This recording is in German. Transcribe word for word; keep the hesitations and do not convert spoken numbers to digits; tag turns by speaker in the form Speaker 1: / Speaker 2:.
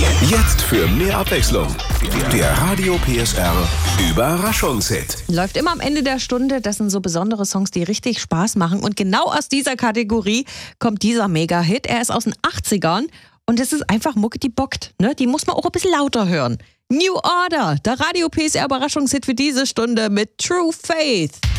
Speaker 1: Jetzt für mehr Abwechslung. Der Radio P S R Überraschungshit.
Speaker 2: Läuft immer am Ende der Stunde. Das sind so besondere Songs, die richtig Spaß machen. Und genau aus dieser Kategorie kommt dieser Mega-Hit. Er ist aus den achtzigern und es ist einfach Mucke, die bockt. Ne? Die muss man auch ein bisschen lauter hören. New Order, der Radio P S R Überraschungshit für diese Stunde mit True Faith.